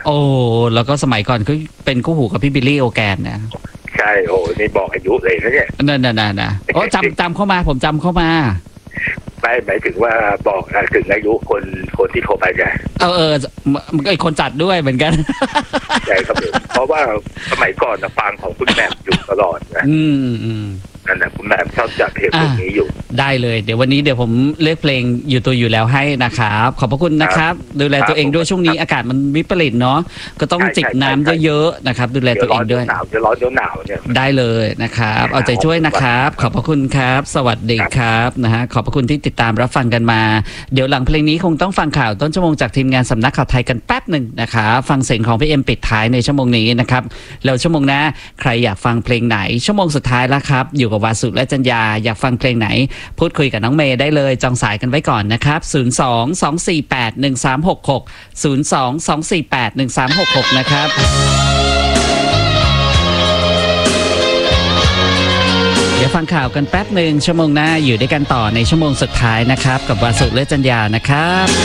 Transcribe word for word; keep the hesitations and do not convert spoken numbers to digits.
โอ้แล้วก็สมัยก่อนก็เป็นคู่หูกับพี่บิลลี่โอแกนนะใช่โอ้นี่บอกอายุเลยนะเนี่ยนั่นนั่นนั่นนะโอ้จำจำเข้ามาผมจำเข้ามาไม่หมายถึงว่าบอกถึงอายุคนคนที่โทรไปไงเออเออมันก็ไอคนจัดด้วยเหมือนกันใช่ครับผมเพราะว่าสมัยก่อนนะฟังของคุณแม่อยู่ตลอดนะอืมอืมนั่นแหละคุณแม่ชอบจัดเพลงพวกนี้อยู่ได้เลยเดี๋ยววันนี้เดี๋ยวผมเลือกเพลงอยู่ตัวอยู่แล้วให้นะครับขอบพระคุณนะครับดูแลตัวเองด้วยช่วงนี้อากาศมันวิปริตเนาะก็ต้องจิบน้ำเยอะๆนะครับดูแลตัวเองด้วยหนาวจะร้อนจะหนาวเนี่ยได้เลยนะครับเอาใจช่วยนะครับขอบพระคุณครับสวัสดีครับนะฮะขอบพระคุณที่ติดตามรับฟังกันมาเดี๋ยวหลังเพลงนี้คงต้องฟังข่าวต้นชั่วโมงจากทีมงานสำนักข่าวไทยกันแป๊บหนึ่งนะครับฟังเสียงของพี่เอ็มปิดท้ายในชั่วโมงนี้นะครับแล้วชั่วโมงหน้าใครอยากฟังเพลงไหนชั่วโมงสุดท้ายแล้วครับอยู่กับวาสุและจัญญาอยากฟังเพลงไหนพูดคุยกับน้องเมย์ได้เลยจองสายกันไว้ก่อนนะครับศูนย์ สอง สอง สี่ แปด หนึ่ง สาม หก หก ศูนย์ สอง สอง สี่ แปด หนึ่ง สาม หก หกนะครับเดี๋ยวฟังข่าวกันแป๊บหนึ่งชั่วโมงหน้าอยู่ด้วยกันต่อในชั่วโมงสุดท้ายนะครับกับวาสุและจัญญานะครับ